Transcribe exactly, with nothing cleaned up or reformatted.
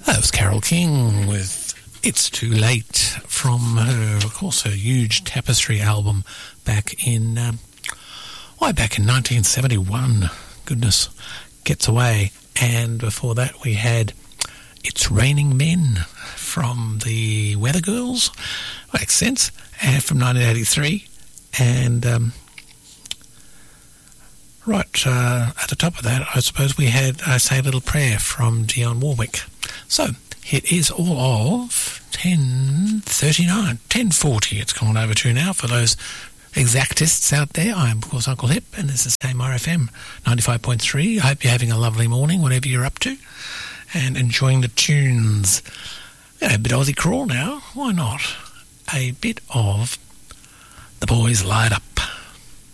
That was Carole King with It's Too Late from her, of course, her huge Tapestry album back in, um, why, back in nineteen seventy-one. Goodness, Gets Away. And before that we had It's Raining Men from the Weather Girls. Makes sense. And from nineteen eighty-three. And, um, right, uh, at the top of that, I suppose we had I Say a Little Prayer from Dionne Warwick. So, it is all of ten thirty-nine, ten forty it's gone over to now for those exactists out there. I am, of course, Uncle Hip, and this is K M R F M ninety-five point three. I hope you're having a lovely morning, whatever you're up to, and enjoying the tunes. Yeah, a bit of Aussie crawl now, why not? A bit of The Boys Light Up.